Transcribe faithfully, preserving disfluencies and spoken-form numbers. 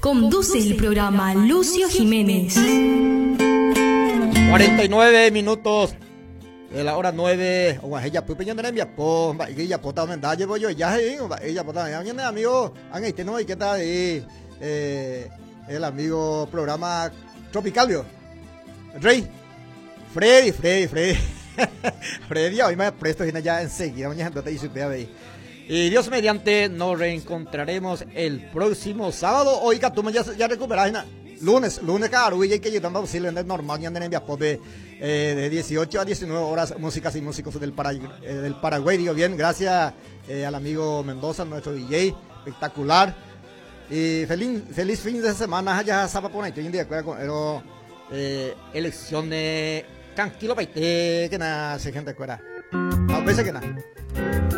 Conduce el programa Lucio Jiménez. cuarenta y nueve minutos de la hora nueve. O ella puede peñar en mi apo, ella puede mandar llevo yo ya ella puede mandar amigo, angate no y qué tal eh el amigo programa Tropicalio. Rey Freddy, Freddy, Freddy. Freddy, hoy me presto ya enseguida, mañana te dice ahí. Y Dios mediante nos reencontraremos el próximo sábado. Oiga, tú me ya, ya recuperas, ¿no? Lunes, lunes, claro, y que yo también si es normal, ya en Viapope, eh, de dieciocho a diecinueve horas, músicas y músicos del, para, eh, del Paraguay. Digo bien, gracias eh, al amigo Mendoza, nuestro D J, espectacular. Y feliz, feliz fin de semana, ya sábado por ahí, estoy en día, pero eh, elecciones, tranquilo, paite, que nada, se gente fuera. A veces que nada.